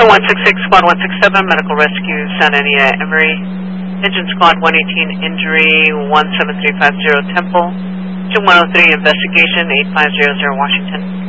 166, Squad 167, Medical Rescue, Santa Anita, Emory. Engine Squad 118, Injury, 17350, Temple. 2103, Investigation, 8500, Washington.